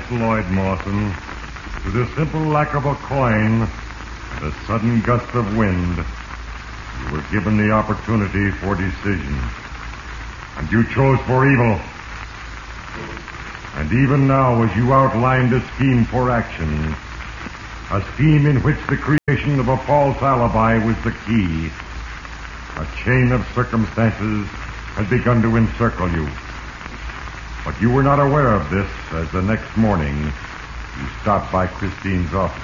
Lloyd Mawson. To the simple lack of a coin and a sudden gust of wind, you were given the opportunity for decision. And you chose for evil. And even now, as you outlined a scheme for action, a scheme in which the creation of a false alibi was the key, a chain of circumstances had begun to encircle you. But you were not aware of this as the next morning you stopped by Christine's office.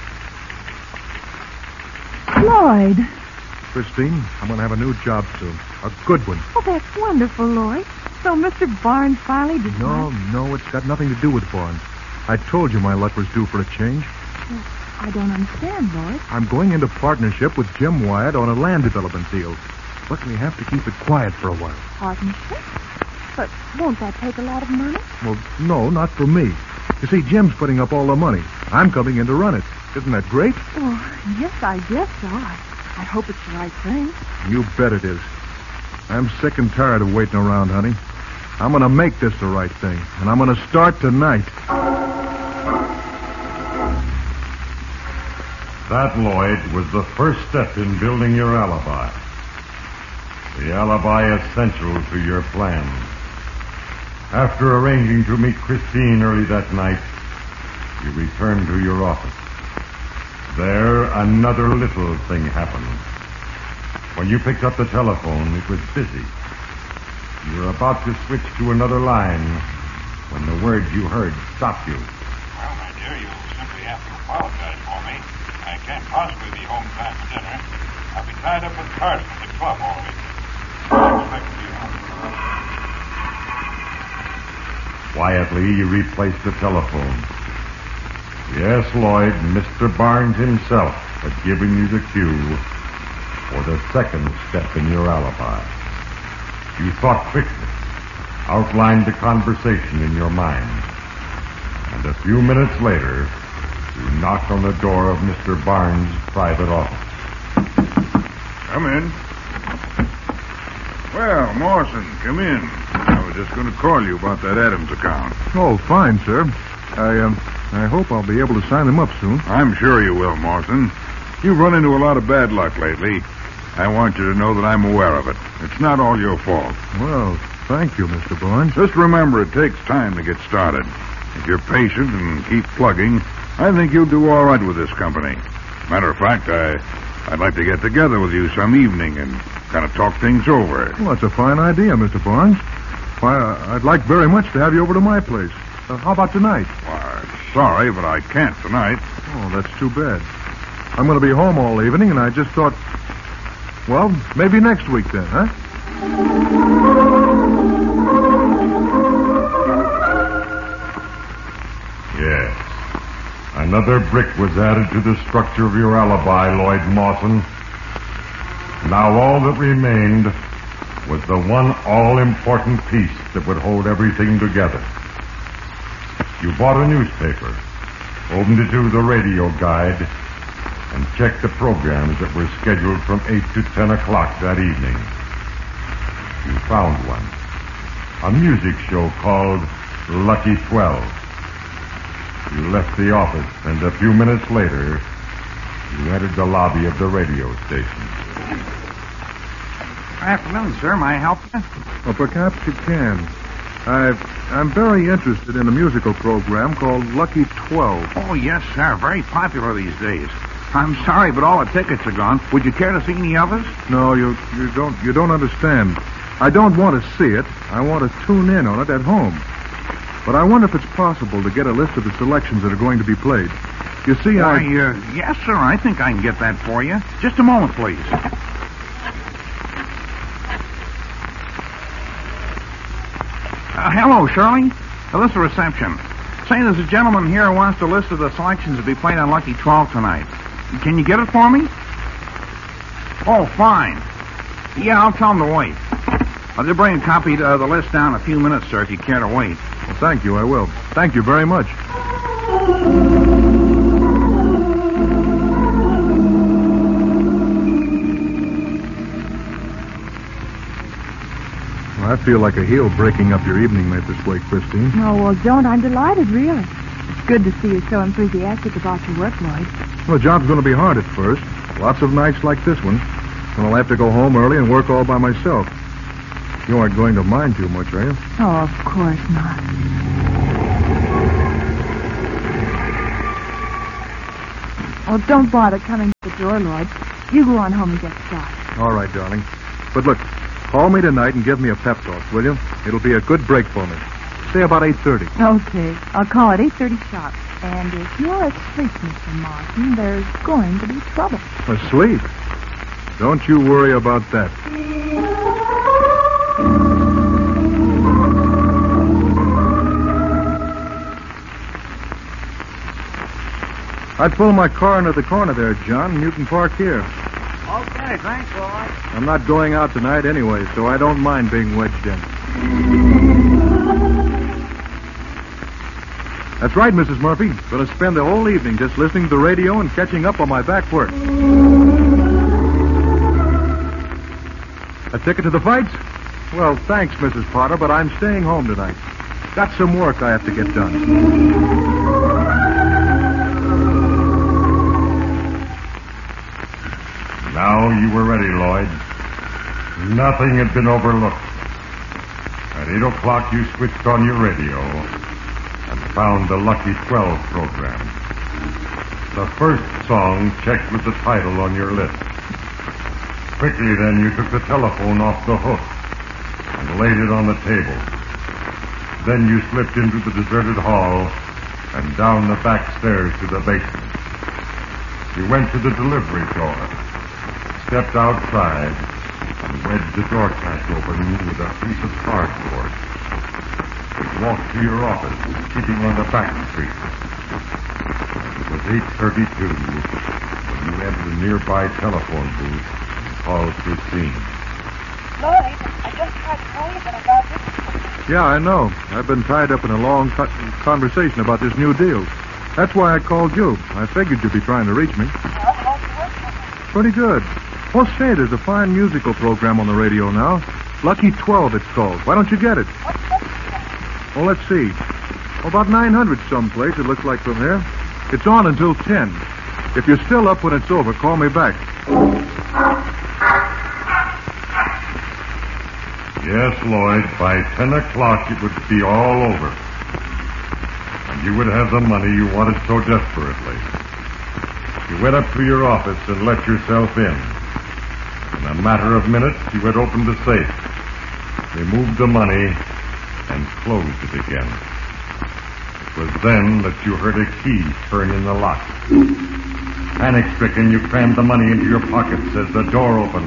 Lloyd. Christine, I'm going to have a new job soon. A good one. Oh, that's wonderful, Lloyd. So Mr. Barnes finally decided... No, it's got nothing to do with Barnes. I told you my luck was due for a change. Well, I don't understand, Lloyd. I'm going into partnership with Jim Wyatt on a land development deal. But we have to keep it quiet for a while. Partnership? But won't that take a lot of money? Well, no, not for me. You see, Jim's putting up all the money. I'm coming in to run it. Isn't that great? Well, yes, I guess so. I hope it's the right thing. You bet it is. I'm sick and tired of waiting around, honey. I'm going to make this the right thing, and I'm going to start tonight. That, Lloyd, was the first step in building your alibi. The alibi essential to your plan. After arranging to meet Christine early that night, you returned to your office. There, another little thing happened. When you picked up the telephone, it was busy. You were about to switch to another line when the words you heard stopped you. Well, my dear, you simply have to apologize for me. I can't possibly be home in time for dinner. I'll be tied up with Carson at the club all week. I expect to be home. Quietly, you replaced the telephone. Yes, Lloyd, Mr. Barnes himself had given you the cue for the second step in your alibi. You thought quickly, outlined the conversation in your mind, and a few minutes later, you knocked on the door of Mr. Barnes' private office. Come in. Well, Mawson, come in. I was just going to call you about that Adams account. Oh, fine, sir. I hope I'll be able to sign them up soon. I'm sure you will, Mawson. You've run into a lot of bad luck lately. I want you to know that I'm aware of it. It's not all your fault. Well, thank you, Mr. Barnes. Just remember, it takes time to get started. If you're patient and keep plugging, I think you'll do all right with this company. Matter of fact, I'd like to get together with you some evening and kind of talk things over. Well, that's a fine idea, Mr. Barnes. Why, I'd like very much to have you over to my place. How about tonight? Why, sorry, but I can't tonight. Oh, that's too bad. I'm going to be home all evening, and I just thought, well, maybe next week then, huh? Yes. Another brick was added to the structure of your alibi, Lloyd Mawson. Now all that remained was the one all-important piece that would hold everything together. You bought a newspaper, opened it to the radio guide, and checked the programs that were scheduled from 8 to 10 o'clock that evening. You found one. A music show called Lucky 12. You left the office, and a few minutes later, you entered the lobby of the radio station. Good afternoon, sir. May I help you? Well, perhaps you can. I'm very interested in a musical program called Lucky 12. Oh, yes, sir. Very popular these days. I'm sorry, but all the tickets are gone. Would you care to see any of us? No, you don't understand. I don't want to see it. I want to tune in on it at home. But I wonder if it's possible to get a list of the selections that are going to be played. You see, yes, sir. I think I can get that for you. Just a moment, please. Hello, Shirley. This is the reception. Say, there's a gentleman here who wants a list of the selections to be played on Lucky 12 tonight. Can you get it for me? Oh, fine. Yeah, I'll tell him to wait. I'll just bring a copy of the list down in a few minutes, sir, if you care to wait. Well, thank you, I will. Thank you very much. Well, I feel like a heel breaking up your evening mate this way, Christine. Oh, well, don't. I'm delighted, really. good to see you so enthusiastic about your work, Lloyd. Well, the job's going to be hard at first. Lots of nights like this one. And I'll have to go home early and work all by myself. You aren't going to mind too much, are you? Oh, of course not. Oh, don't bother coming to the door, Lloyd. You go on home and get started. All right, darling. But look, call me tonight and give me a pep talk, will you? It'll be a good break for me. Say about 8:30. Okay. I'll call at 8:30 sharp. And if you're asleep, Mr. Martin, there's going to be trouble. Asleep? Don't you worry about that. I'd pull my car into the corner there, John, and you can park here. Okay, thanks, Lloyd. I'm not going out tonight anyway, so I don't mind being wedged in. That's right, Mrs. Murphy. Going to spend the whole evening just listening to the radio and catching up on my back work. A ticket to the fights? Well, thanks, Mrs. Potter, but I'm staying home tonight. Got some work I have to get done. Now you were ready, Lloyd. Nothing had been overlooked. At 8 o'clock, you switched on your radio and found the Lucky 12 program. The first song checked with the title on your list. Quickly, then, you took the telephone off the hook and laid it on the table. Then you slipped into the deserted hall and down the back stairs to the basement. You went to the delivery door, stepped outside, and wedged the door catch open with a piece of cardboard. You walked to your office, keeping on the back street. It was 8:32 when you entered a nearby telephone booth and called Christine. Lloyd, I just tried to call you, but I got this. Yeah, I know. I've been tied up in a long conversation about this new deal. That's why I called you. I figured you'd be trying to reach me. Well, how's the work coming? Pretty good. Well, say, there's a fine musical program on the radio now. Lucky 12, it's called. Why don't you get it? What's that? Well, let's see. About 900 someplace, it looks like from here. It's on until 10. If you're still up when it's over, call me back. Yes, Lloyd, by 10 o'clock it would be all over. And you would have the money you wanted so desperately. You went up to your office and let yourself in. In a matter of minutes, you had opened the safe, removed the money, and closed it again. It was then that you heard a key turn in the lock. Panic-stricken, you crammed the money into your pockets as the door opened.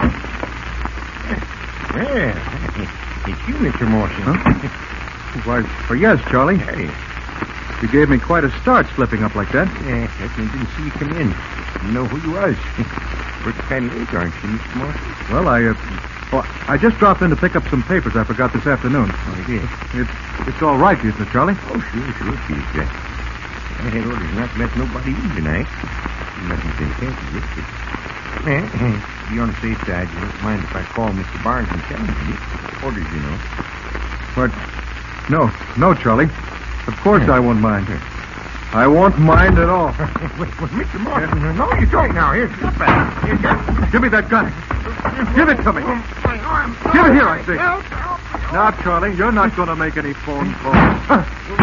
Well, it's you, Mr. Morrison. Why, yes, Charlie. Hey. You gave me quite a start slipping up like that. Yeah, I didn't see you come in. Didn't know who you was. Working kind of late, aren't you, Mr. Morrison? Well, I just dropped in to pick up some papers I forgot this afternoon. Oh, you did? It's all right, isn't it, Charlie? Oh, sure, Chief. I had orders not to let nobody in tonight. Nothing's been canceled, to be on the safe side, you don't mind if I call Mr. Barnes and tell him you. Orders, you know. But, no, Charlie. Of course I won't mind. I won't mind at all. Wait, Mr. Morrison, no, you don't now. Here's your back. Here, Give me that gun. Give it to me. Give it here, I say. Now, Charlie, you're not going to make any phone calls.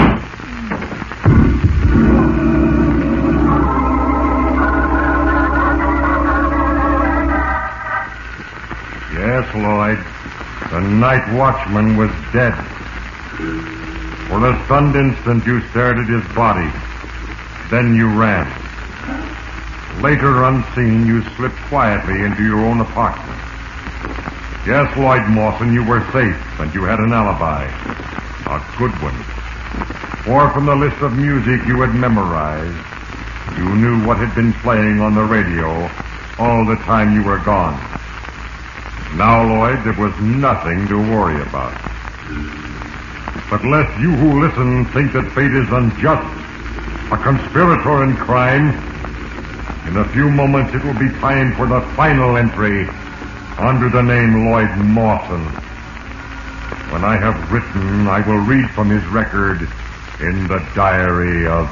Yes, Lloyd. The night watchman was dead. For a stunned instant, you stared at his body. Then you ran. Later, unseen, you slipped quietly into your own apartment. Yes, Lloyd Mawson, you were safe, and you had an alibi. A good one. For from the list of music you had memorized, you knew what had been playing on the radio all the time you were gone. Now, Lloyd, there was nothing to worry about. But lest you who listen think that fate is unjust, a conspirator in crime, in a few moments it will be time for the final entry under the name Lloyd Mawson. When I have written, I will read from his record in the diary of